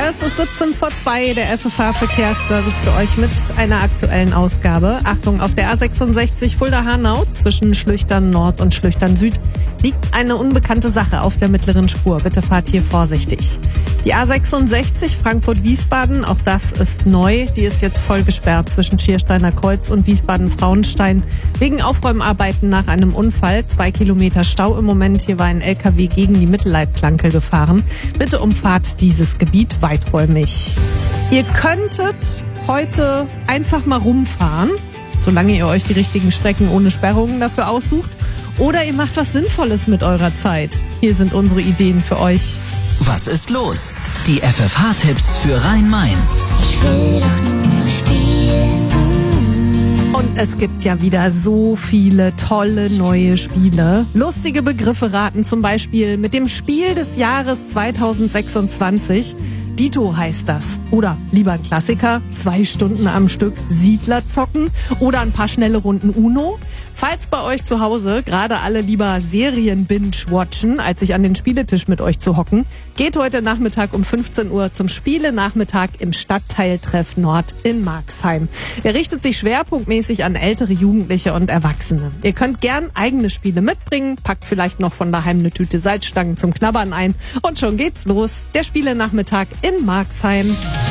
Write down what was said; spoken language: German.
Es ist 17:02, der FFH-Verkehrsservice für euch mit einer aktuellen Ausgabe. Achtung, auf der A66 Fulda-Hanau zwischen Schlüchtern Nord und Schlüchtern Süd liegt eine unbekannte Sache auf der mittleren Spur. Bitte fahrt hier vorsichtig. Die A66 Frankfurt-Wiesbaden, auch das ist neu. Die ist jetzt voll gesperrt zwischen Schiersteiner Kreuz und Wiesbaden-Frauenstein. Wegen Aufräumarbeiten nach einem Unfall. 2 Kilometer Stau im Moment. Hier war ein LKW gegen die Mittelleitplanke gefahren. Bitte umfahrt dieses Gebiet weiträumig. Ihr könntet heute einfach mal rumfahren, solange ihr euch die richtigen Strecken ohne Sperrungen dafür aussucht. Oder ihr macht was Sinnvolles mit eurer Zeit. Hier sind unsere Ideen für euch. Was ist los? Die FFH-Tipps für Rhein-Main. Ich will doch nur spielen. Und es gibt ja wieder so viele tolle neue Spiele. Lustige Begriffe raten, zum Beispiel mit dem Spiel des Jahres 2026. Dito heißt das. Oder lieber ein Klassiker, 2 Stunden am Stück Siedler zocken oder ein paar schnelle Runden Uno. Falls bei euch zu Hause gerade alle lieber Serien binge-watchen, als sich an den Spieletisch mit euch zu hocken, geht heute Nachmittag um 15 Uhr zum Spielenachmittag im Stadtteiltreff Nord in Marxheim. Er richtet sich schwerpunktmäßig an ältere Jugendliche und Erwachsene. Ihr könnt gern eigene Spiele mitbringen, packt vielleicht noch von daheim eine Tüte Salzstangen zum Knabbern ein und schon geht's los. Der Spielenachmittag in Marxheim.